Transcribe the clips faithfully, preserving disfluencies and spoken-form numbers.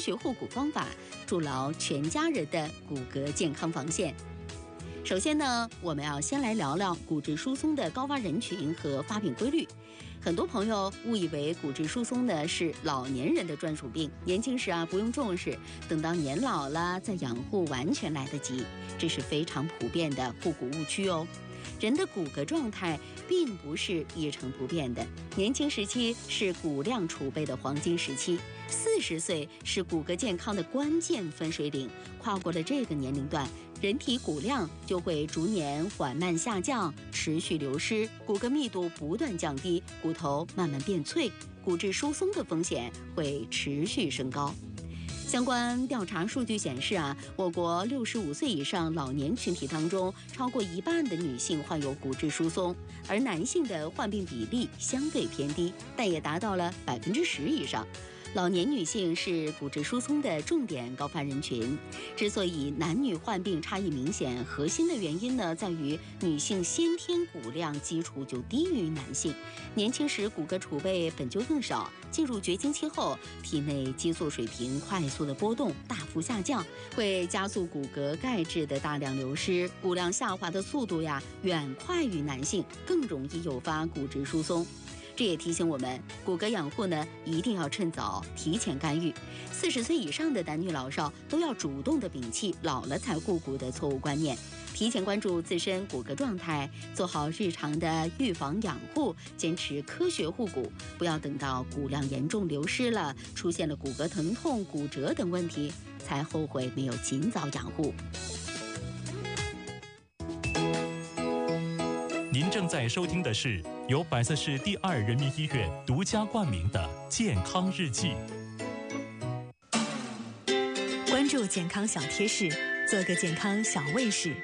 学护骨方法，筑牢全家人的骨骼健康防线。首先呢，我们要先来聊聊骨质疏松的高发人群和发病规律。很多朋友误以为骨质疏松呢是老年人的专属病，年轻时啊不用重视，等到年老了再养护完全来得及，这是非常普遍的护骨误区哦。人的骨骼状态并不是一成不变的，年轻时期是骨量储备的黄金时期，四十岁是骨骼健康的关键分水岭，跨过了这个年龄段，人体骨量就会逐年缓慢下降，持续流失，骨骼密度不断降低，骨头慢慢变脆，骨质疏松的风险会持续升高。相关调查数据显示啊，我国六十五岁以上老年群体当中，超过一半的女性患有骨质疏松，而男性的患病比例相对偏低，但也达到了百分之十以上。老年女性是骨质疏松的重点高发人群。之所以男女患病差异明显，核心的原因呢，在于女性先天骨量基础就低于男性，年轻时骨骼储备本就更少，进入绝经期后，体内激素水平快速的波动，大幅下降，会加速骨骼钙质的大量流失，骨量下滑的速度呀，远快于男性，更容易诱发骨质疏松。这也提醒我们，骨骼养护呢，一定要趁早，提前干预。四十岁以上的男女老少都要主动的摒弃老了才护骨的错误观念，提前关注自身骨骼状态，做好日常的预防养护，坚持科学护骨，不要等到骨量严重流失了，出现了骨骼疼痛、骨折等问题，才后悔没有尽早养护。 您正在收听的是由百色市第二人民医院独家冠名的健康日记。 关注健康小贴士，做个健康小卫士。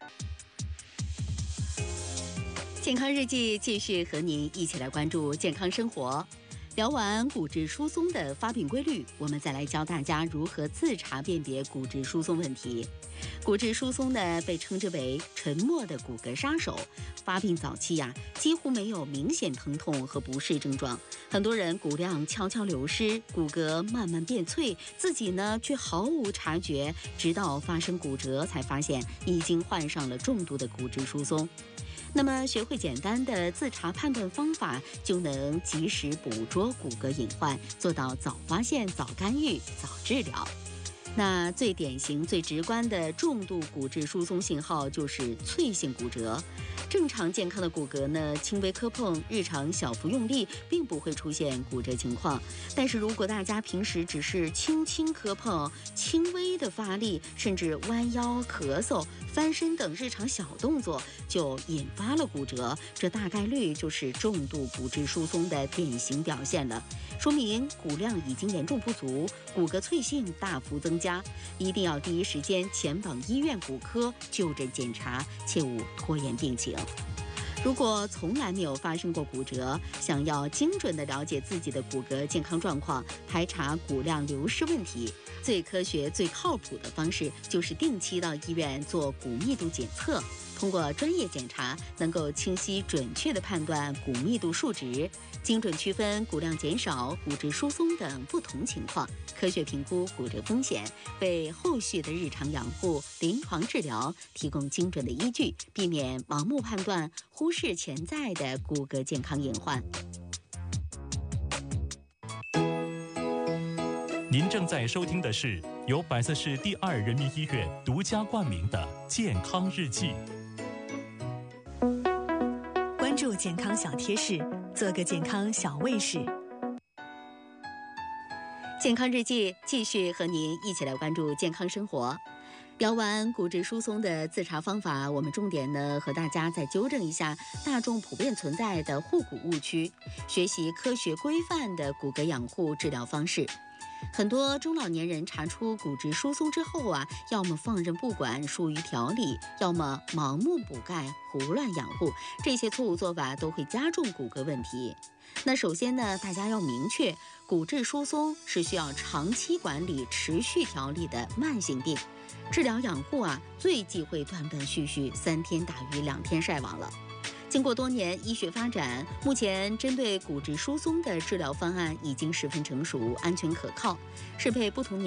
健康日记继续和您一起来关注健康生活。聊完骨质疏松的发病规律，我们再来教大家如何自查辨别骨质疏松问题。骨质疏松呢，被称之为沉默的骨骼杀手。发病早期呀、啊，几乎没有明显疼痛和不适症状，很多人骨量悄悄流失，骨骼慢慢变脆，自己呢却毫无察觉，直到发生骨折才发现已经患上了重度的骨质疏松。那么学会简单的自查判断方法，就能及时捕捉骨骼隐患，做到早发现、早干预、早治疗。那最典型、最直观的重度骨质疏松信号就是脆性骨折。正常健康的骨骼呢，轻微磕碰、日常小幅用力，并不会出现骨折情况。但是如果大家平时只是轻轻磕碰、轻微的发力，甚至弯腰、咳嗽、翻身等日常小动作，就引发了骨折，这大概率就是重度骨质疏松的典型表现了，说明骨量已经严重不足，骨骼脆性大幅增加，一定要第一时间前往医院骨科就诊检查，切勿拖延病情。如果从来没有发生过骨折，想要精准地了解自己的骨骼健康状况，排查骨量流失问题，最科学、最靠谱的方式就是定期到医院做骨密度检测。通过专业检查，能够清晰准确地判断骨密度数值，精准区分骨量减少、骨质疏松等不同情况，科学评估骨折风险，为后续的日常养护、临床治疗提供精准的依据，避免盲目判断，忽视潜在的骨骼健康隐患。 您正在收听的是由百色市第二人民医院独家冠名的健康日记。 关注健康小贴士，做个健康小卫士。 健康日记继续和您一起来关注健康生活。聊完骨质疏松的自查方法，我们重点呢和大家再纠正一下大众普遍存在的护骨误区，学习科学规范的骨骼养护治疗方式。很多中老年人查出骨质疏松之后啊，要么放任不管疏于调理，要么盲目补钙胡乱养护，这些错误做法都会加重骨骼问题。那首先呢，大家要明确，骨质疏松是需要长期管理、持续调理的慢性病，治疗养护啊，最忌讳断断续续，三天打鱼两天晒网了。经过多年医学发展，目前针对骨质疏松的治疗方案已经十分成熟、安全可靠，适配不同年